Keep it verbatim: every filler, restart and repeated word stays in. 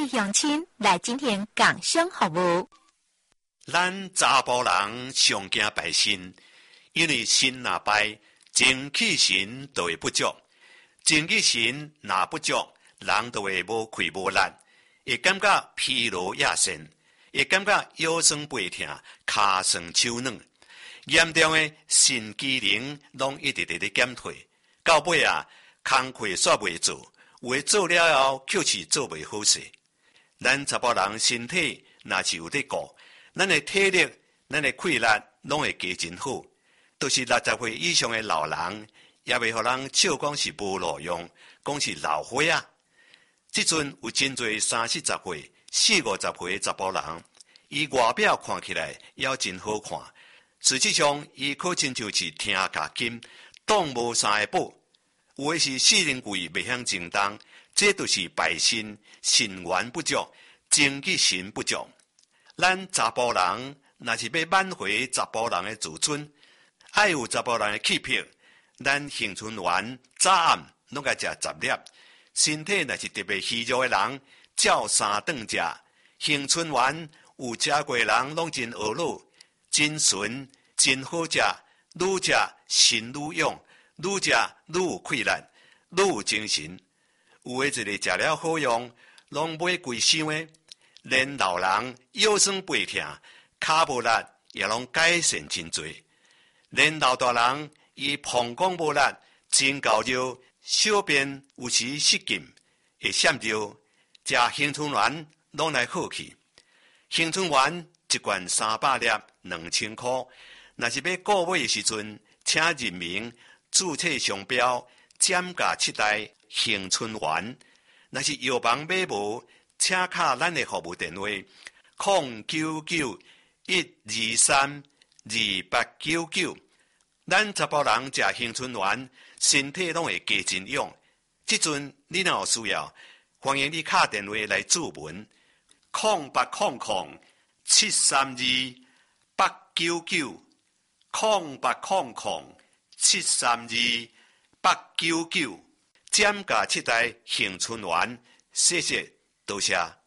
位乡亲来今天讲声服务。 咱查甫人上惊拜神，因为神若拜，精气神就会不足，精气神若不足，人就会无气无力，会感觉疲劳亚神，会感觉腰酸背痛、骹酸手软，严重的肾机能拢一直直咧减退，到尾啊，工课煞袂做，有诶做了后，却是做袂好势。咱查甫人身体若是有咧顾，咱的体力、咱的气力拢会加真好。都是六十岁以上的老人，也袂互人笑讲是无路用，讲是老花啊。即阵有真侪三四十岁、四五十岁的查甫人，伊外表看起来也真好看，实际上伊可亲像是听假金，当无三个宝。有的是四人贵袂晓精动，这就是败神，神元不足，精气神不足。咱查甫人若是要挽回查甫人的自尊，爱有查甫人的气魄，咱杏春丸早暗拢该食十粒。身体若是特别虚弱的人，照三顿食。杏春丸有食过的人拢真学老，真纯，真好食，愈食神愈勇，愈食愈有气力，愈有精神。有的一个食了好用，拢买贵箱的。连老人腰酸背痛、骹无力也拢改善真多。连老大人伊膀胱无力、真高热、小便有时失禁，会闪着，食杏春丸拢来好去。杏春丸一罐三百粒，两千块。若是要购买的时阵，请认明注册商标减价七代杏春丸。若是药房买无，请卡咱的服务电话：零九九一二三二八九九。咱查甫人食杏春丸，身体拢会加真勇。即阵你若有需要，欢迎你打电话来注文：零八零零七三二八九九，零八零零七三二八九九。减价七代杏春丸，谢谢，多谢。